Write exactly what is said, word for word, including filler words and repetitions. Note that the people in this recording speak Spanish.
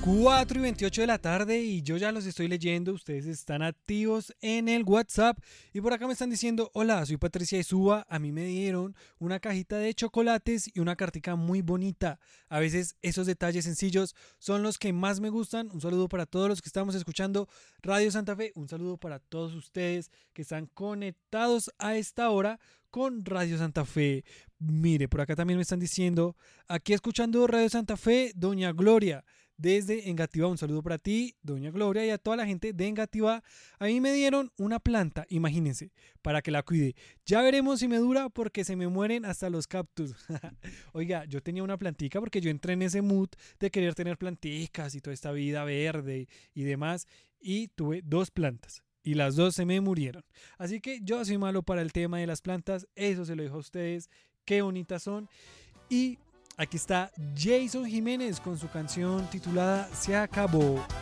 cuatro y veintiocho de la tarde y yo ya los estoy leyendo, ustedes están activos en el WhatsApp y por acá me están diciendo: hola, soy Patricia Suba, a mí me dieron una cajita de chocolates y una cartica muy bonita. A veces esos detalles sencillos son los que más me gustan. Un saludo para todos los que estamos escuchando Radio Santa Fe, un saludo para todos ustedes que están conectados a esta hora con Radio Santa Fe. Mire, por acá también me están diciendo, aquí escuchando Radio Santa Fe, Doña Gloria desde Engativá. Un saludo para ti, Doña Gloria, y a toda la gente de Engativá. A mí me dieron una planta, imagínense, para que la cuide. Ya veremos si me dura porque se me mueren hasta los cactus. Oiga, yo tenía una plantica porque yo entré en ese mood de querer tener planticas y toda esta vida verde y demás, y tuve dos plantas. Y las dos se me murieron. Así que yo soy malo para el tema de las plantas. Eso se lo dejo a ustedes. Qué bonitas son. Y aquí está Jason Jiménez con su canción titulada Se acabó.